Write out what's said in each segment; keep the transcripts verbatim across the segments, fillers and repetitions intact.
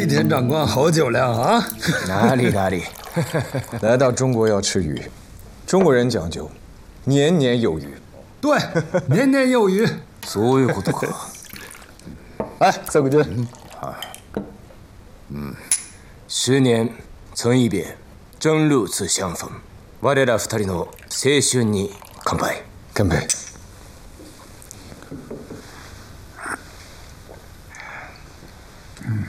田长官好酒量啊！ 哪里哪里，来到中国要吃鱼，中国人讲究年年有余。 对，年年有余。 そういうことか。 哎，色鬼君， 嗯，十年曾一别，正如此相逢。我ら二人の青春に乾杯！ 干杯！嗯，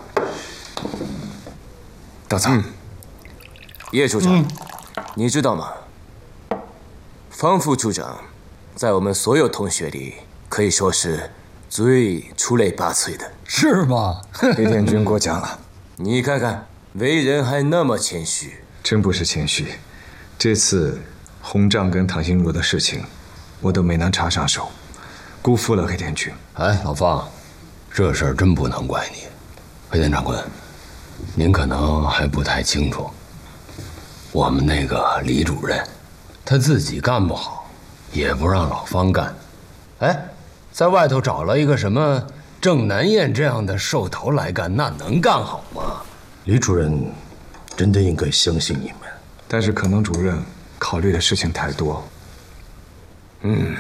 大嫂，嗯、叶处长，嗯、你知道吗？方副处长在我们所有同学里可以说是最出类拔萃的。 是吗？ 黑田君过奖了。你看看，为人还那么谦虚。 真不是谦虚，这次红杖跟唐心如的事情，我都没能插上手，辜负了黑田君。 哎，老方，这事儿真不能怪你。黑田长官，您可能还不太清楚，我们那个李主任，他自己干不好，也不让老方干。哎，在外头找了一个什么郑南燕这样的瘦头来干，那能干好吗？ 李主任真的应该相信你们， 但是可能主任考虑的事情太多。 嗯，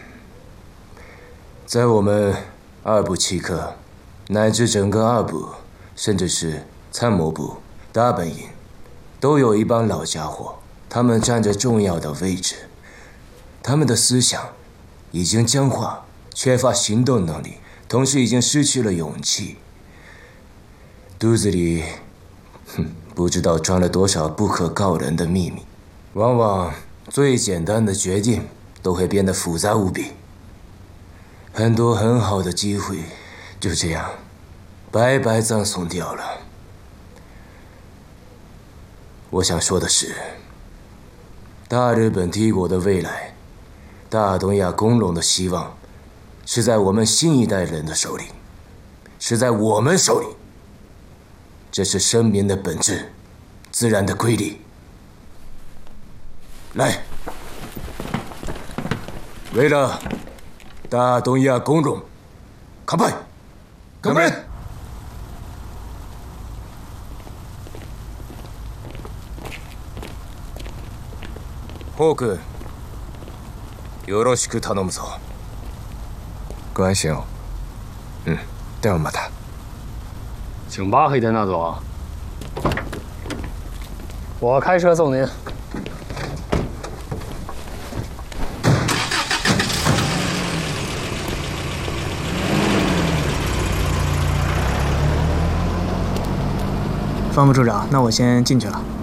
在我们二部七科，乃至整个二部，甚至是参谋部、大本营，都有一帮老家伙，他们占着重要的位置，他们的思想已经僵化，缺乏行动能力，同时已经失去了勇气，肚子里哼，不知道装了多少不可告人的秘密，往往最简单的决定都会变得复杂无比，很多很好的机会就这样白白葬送掉了。我想说的是，大日本帝国的未来，大东亚工农的希望，是在我们新一代人的手里，是在我们手里。这是生命的本质，自然的规律。来，为了大东亚工农，乾杯！ 乾杯！ ホーク、よろしく頼むぞ。 ご安心を。 嗯，ではまた。 请吧，黑田大佐。我开车送您。 方副处长，那我先进去了。